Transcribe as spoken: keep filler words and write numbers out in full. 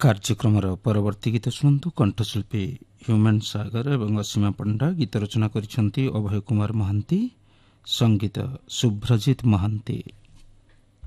କାର୍ଯ୍ୟକ୍ରମର ପରବର୍ତ୍ତୀ ଗୀତ ଶୁଣନ୍ତୁ। କଣ୍ଠଶିଳ୍ପୀ ହ୍ୟୁମାନ ସାଗର ଏବଂ ଅସୀମା ପଣ୍ଡା। ଗୀତ ରଚନା କରିଛନ୍ତି ଅଭୟ କୁମାର ମହାନ୍ତି, ସଙ୍ଗୀତ ଶୁଭ୍ରଜିତ ମହାନ୍ତି।